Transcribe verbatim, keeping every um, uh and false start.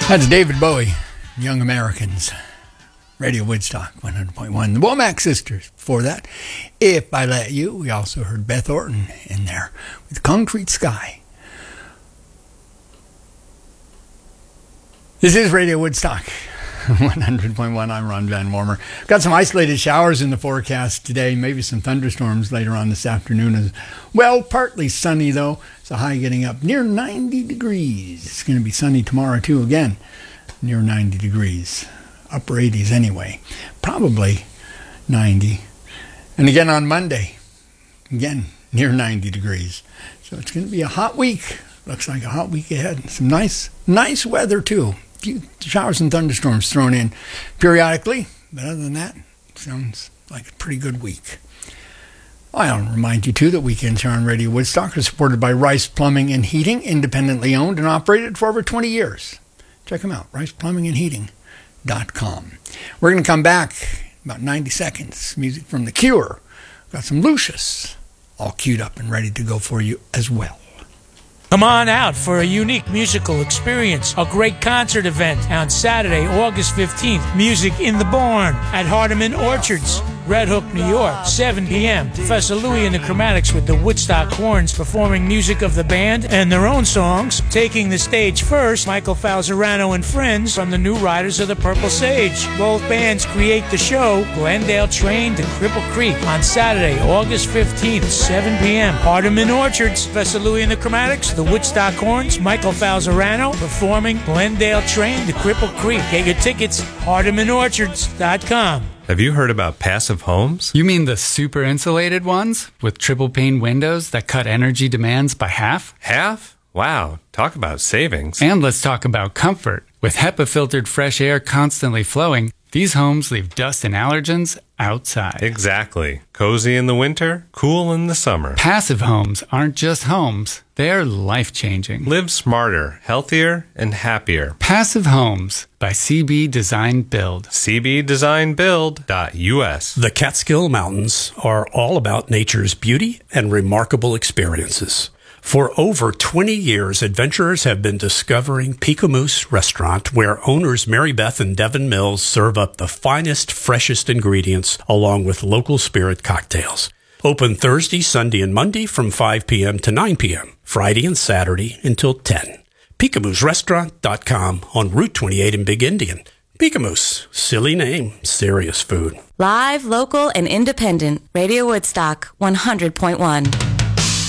That's David Bowie, Young Americans, Radio Woodstock, one hundred point one. The Womack Sisters. Before that, If I Let You. We also heard Beth Orton in there with Concrete Sky. This is Radio Woodstock, one hundred point one. I'm Ron Van Warmer. Got some isolated showers in the forecast today, maybe some thunderstorms later on this afternoon as well. Partly sunny, though. It's a high getting up near ninety degrees. It's going to be sunny tomorrow, too, again, near ninety degrees. Upper eighties anyway. Probably ninety. And again on Monday, again, near ninety degrees. So it's going to be a hot week. Looks like a hot week ahead. Some nice, nice weather, too. A few showers and thunderstorms thrown in periodically. But other than that, sounds like a pretty good week. I'll remind you, too, that weekends here on Radio Woodstock are supported by Rice Plumbing and Heating, independently owned and operated for over twenty years. Check them out, rice plumbing and heating dot com. We're going to come back in about ninety seconds. Music from The Cure. Got some Lucius all queued up and ready to go for you as well. Come on out for a unique musical experience, a great concert event on Saturday, August fifteenth. Music in the Barn at Hardeman Orchards, Red Hook, New York, seven p.m. Professor Louis and the Chromatics with the Woodstock Horns performing music of the band and their own songs. Taking the stage first, Michael Falzerano and friends from the New Riders of the Purple Sage. Both bands create the show, Glendale Train to Cripple Creek, on Saturday, August fifteenth, seven p.m. Hardeman Orchards, Professor Louis and the Chromatics, the Woodstock Horns, Michael Falzerano performing Glendale Train to Cripple Creek. Get your tickets, hardeman orchards dot com. Have you heard about Passive Homes? You mean the super insulated ones with triple pane windows that cut energy demands by half? Half? Wow, talk about savings. And let's talk about comfort. With HEPA-filtered fresh air constantly flowing, these homes leave dust and allergens outside. Exactly. Cozy in the winter, cool in the summer. Passive homes aren't just homes. They're life-changing. Live smarter, healthier, and happier. Passive Homes by C B Design Build. C B design build dot U S. The Catskill Mountains are all about nature's beauty and remarkable experiences. For over twenty years, adventurers have been discovering Picamous Restaurant, where owners Mary Beth and Devin Mills serve up the finest, freshest ingredients along with local spirit cocktails. Open Thursday, Sunday, and Monday from five p.m. to nine p.m., Friday and Saturday until ten. Picamous Restaurant dot com on Route twenty-eight in Big Indian. Picamous, silly name, serious food. Live, local, and independent. Radio Woodstock, one hundred point one.